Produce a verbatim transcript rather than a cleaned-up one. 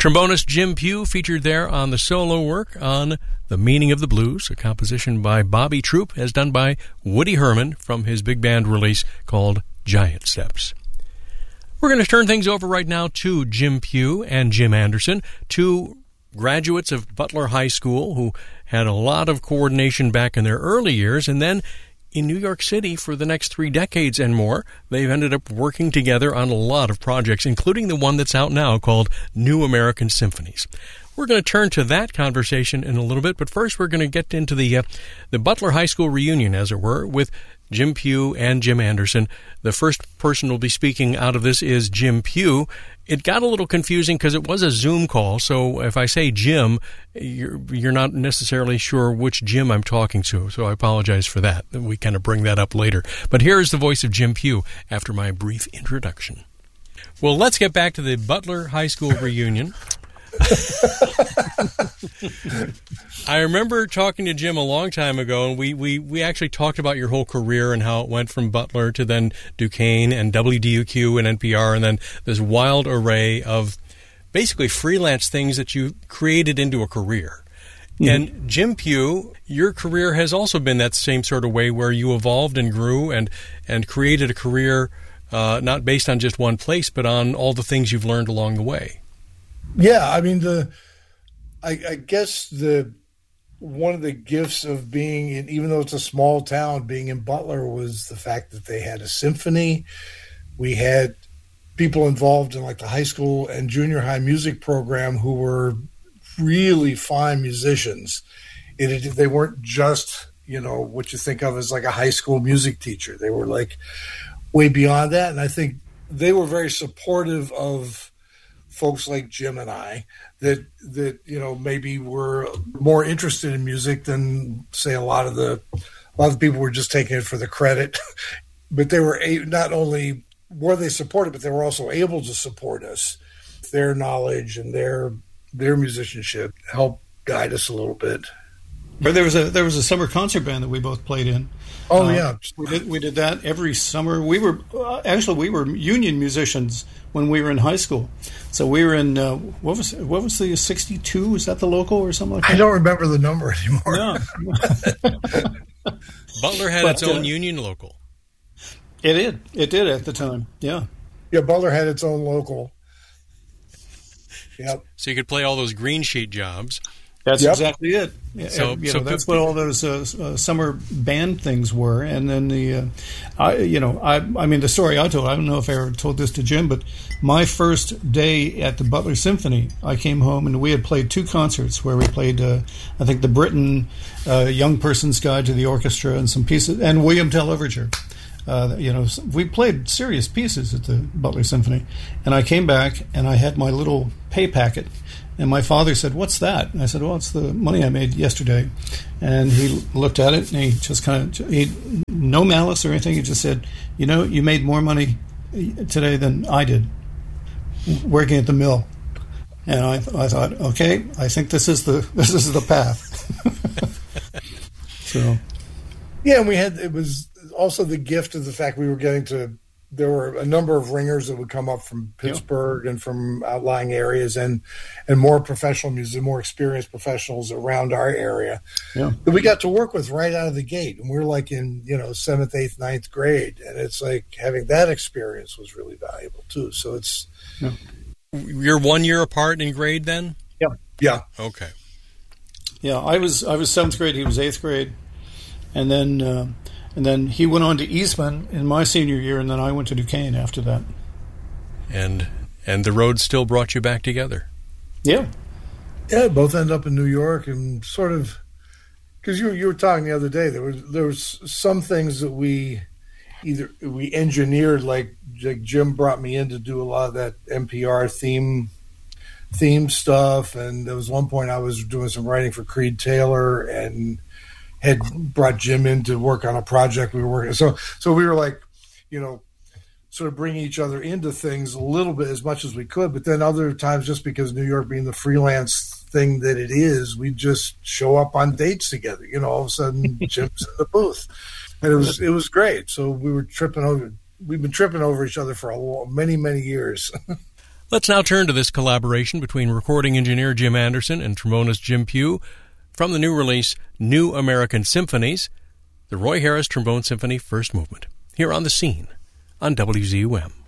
Trombonist Jim Pugh featured there on the solo work on The Meaning of the Blues, a composition by Bobby Troup, as done by Woody Herman from his big band release called Giant Steps. We're going to turn things over right now to Jim Pugh and Jim Anderson, two graduates of Butler High School who had a lot of coordination back in their early years, and then in New York City for the next three decades and more, they've ended up working together on a lot of projects, including the one that's out now called New American Symphonies. We're going to turn to that conversation in a little bit, but first we're going to get into the uh, the Butler High School reunion, as it were, with Jim Pugh and Jim Anderson. The first person who'll be speaking out of this is Jim Pugh. It got a little confusing because it was a Zoom call, so if I say Jim, you're, you're not necessarily sure which Jim I'm talking to, so I apologize for that. We kind of bring that up later. But here is the voice of Jim Pugh after my brief introduction. Well, let's get back to the Butler High School reunion. I remember talking to Jim a long time ago, and we, we, we actually talked about your whole career and how it went from Butler to then Duquesne and W D U Q and N P R, and then this wild array of basically freelance things that you created into a career. Mm-hmm. And Jim Pugh, your career has also been that same sort of way where you evolved and grew and, and created a career uh, not based on just one place, but on all the things you've learned along the way. Yeah, I mean, the I, I guess the one of the gifts of being in, even though it's a small town, being in Butler was the fact that they had a symphony. We had people involved in like the high school and junior high music program who were really fine musicians. It, it, they weren't just, you know, what you think of as like a high school music teacher. They were like way beyond that. And I think they were very supportive of folks like Jim and I that, that, you know, maybe were more interested in music than say a lot of the, a lot of the people were just taking it for the credit, but they were a, not only were they supported, but they were also able to support us. Their knowledge and their, their musicianship helped guide us a little bit. But there was a, there was a summer concert band that we both played in. Oh, uh, yeah. We did, we did that every summer. We were, uh, actually, we were union musicians when we were in high school. So we were in, uh, what was what was the sixty-two? Was that the local or something like that? I don't remember the number anymore. No. Butler had but, its own uh, union local. It did. It did at the time, yeah. Yeah, Butler had its own local. Yep. So you could play all those green sheet jobs. That's yep. exactly it. So, you so know, that's what all those uh, uh, summer band things were. And then the, uh, I, you know, I, I mean, the story I told, I don't know if I ever told this to Jim, but my first day at the Butler Symphony, I came home and we had played two concerts where we played, uh, I think, the Britten uh, Young Person's Guide to the Orchestra and some pieces, and William Tell Overture. Uh, you know, we played serious pieces at the Butler Symphony. And I came back and I had my little pay packet. And my father said, "What's that?" And I said, "Well, it's the money I made yesterday." And he looked at it, and he just kind of, he, no malice or anything, he just said, "You know, you made more money today than I did working at the mill." And I, I thought, okay, I think this is the this is the path. So, yeah, and we had, it was also the gift of the fact we were getting to, there were a number of ringers that would come up from Pittsburgh yeah. and from outlying areas, and and more professional music, more experienced professionals around our area yeah. that we got to work with right out of the gate. And we we're like in, you know, seventh, eighth, ninth grade. And it's like having that experience was really valuable too. So it's... Yeah. You're one year apart in grade then? Yeah. Yeah. Okay. Yeah, I was I was seventh grade, he was eighth grade. And then... Uh, And then he went on to Eastman in my senior year, and then I went to Duquesne after that. And and the road still brought you back together. Yeah. Yeah, both ended up in New York, and sort of, because you, you were talking the other day, there was there was some things that we either we engineered, like, like Jim brought me in to do a lot of that N P R theme theme stuff, and there was one point I was doing some writing for Creed Taylor, and had brought Jim in to work on a project we were working. So, so we were like, you know, sort of bringing each other into things a little bit as much as we could. But then other times, just because New York being the freelance thing that it is, we just show up on dates together. You know, all of a sudden Jim's in the booth, and it was, it was great. So we were tripping over, we've been tripping over each other for a long, many, many years. Let's now turn to this collaboration between recording engineer Jim Anderson and trombonist Jim Pugh from the new release New American Symphonies, the Roy Harris Trombone Symphony First Movement, here on The Scene on W Z U M.